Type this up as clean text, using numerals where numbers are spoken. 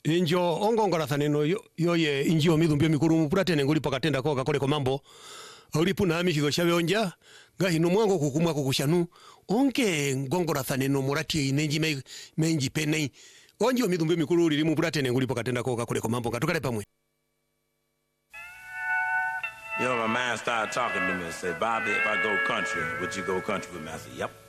injo ongongola thaneno yoye injo midhumbio mikuru mupratene nguli pakatenda ko kakole ko mambo aulipu na amishizo shabonja ngahino mwango kukumwa kukushanu onke ngongola thaneno murati inenji menji penei onjo midhumbio mikuru lili mupratene nguli pakatenda ko kakole ko mambo katukale pamwe. You know, my man started talking to me and said, Bobby, if I go country, would you go country with me? I said, yep.